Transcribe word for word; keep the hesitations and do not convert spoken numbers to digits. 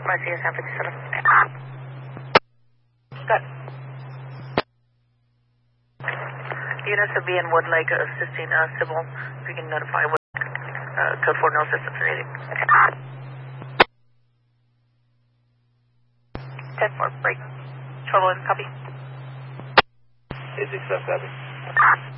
Marcia, San fifty-seven. Good. Units of B in Wood Lake assisting uh, Sybil. If you can notify Wood, uh, code four, no assistance needed. ten four, break. Trouble in, copy. eight six seven seven.